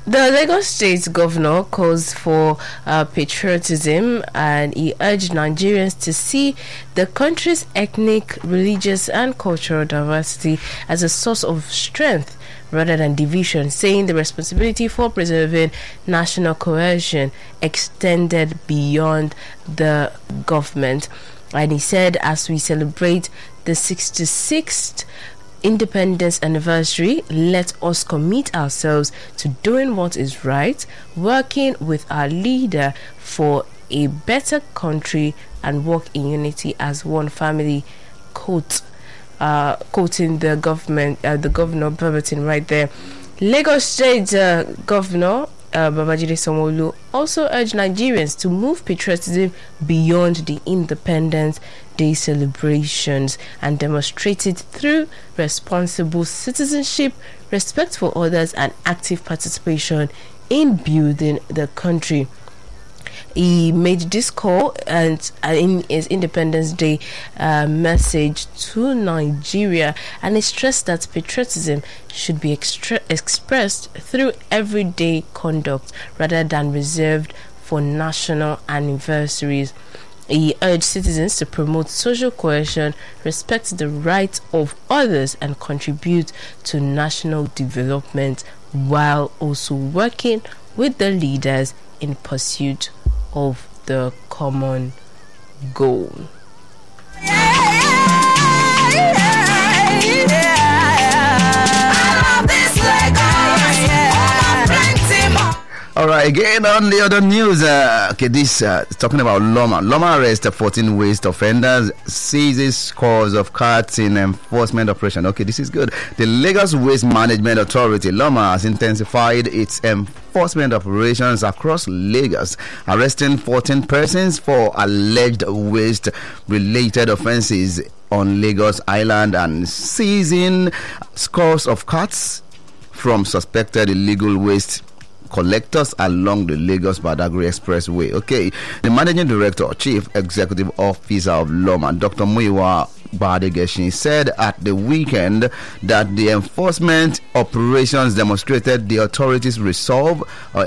The Lagos State Governor calls for patriotism, and he urged Nigerians to see the country's ethnic, religious and cultural diversity as a source of strength rather than division, saying the responsibility for preserving national cohesion extended beyond the government. And he said, as we celebrate the 66th Independence anniversary, let us commit ourselves to doing what is right, working with our leader for a better country, and work in unity as one family. Quoting the governor Burberton right there. Lagos State Governor Babajide Sanwo-Olu also urged Nigerians to move patriotism beyond the Independence Day celebrations and demonstrate it through responsible citizenship, respect for others, and active participation in building the country. He made this call and in his Independence Day message to Nigeria, and he stressed that patriotism should be expressed through everyday conduct rather than reserved for national anniversaries. He urged citizens to promote social cohesion, respect the rights of others, and contribute to national development while also working with the leaders in pursuit of the common goal. All right, again on the other news, this talking about Loma. Loma arrests 14 waste offenders, seizes scores of carts in enforcement operation. Okay, this is good. The Lagos Waste Management Authority, Loma, has intensified its enforcement operations across Lagos, arresting 14 persons for alleged waste-related offences on Lagos Island and seizing scores of carts from suspected illegal waste collectors along the Lagos-Badagry Expressway. Okay, the Managing Director, Chief Executive Officer of Loma, Dr. Muyiwa Badegeshin, said at the weekend that the enforcement operations demonstrated the authorities' resolve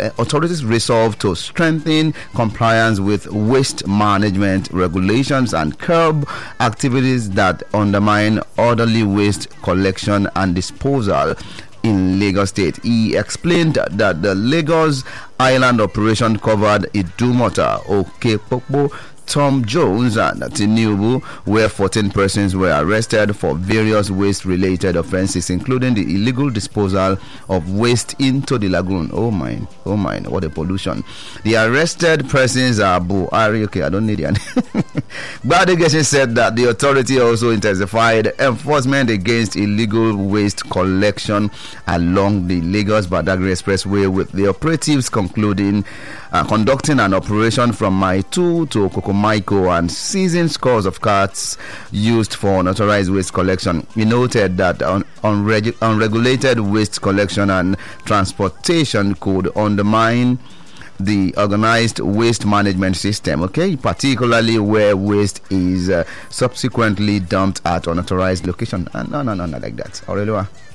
to strengthen compliance with waste management regulations and curb activities that undermine orderly waste collection and disposal in Lagos State. He explained that the Lagos Island operation covered Idumota, Okekpokpo, Tom Jones and Tinubu, where 14 persons were arrested for various waste-related offences, including the illegal disposal of waste into the lagoon. Oh my, what a pollution. The arrested persons are Buhari. Okay, I don't need it. Badegeshin said that the authority also intensified enforcement against illegal waste collection along the Lagos-Badagry Expressway, with the operatives conducting an operation from Maitu to Kokomaiko and seizing scores of carts used for unauthorized waste collection. He noted that unregulated waste collection and transportation could undermine the organized waste management system, okay, particularly where waste is subsequently dumped at unauthorized location. No, like that. Aurelia.